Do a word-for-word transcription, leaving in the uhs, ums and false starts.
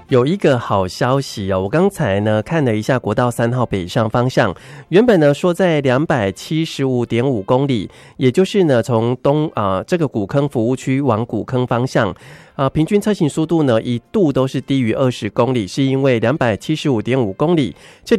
有一个好消息哦，我刚才呢看了一下国道三号北上方向，原本呢说在两百七十五点五公里，也就是呢从东啊、呃、这个古坑服务区往古坑方向。啊、呃，平均车行速度呢一度都是低于二十公里，是因为两百七十五点五公里这里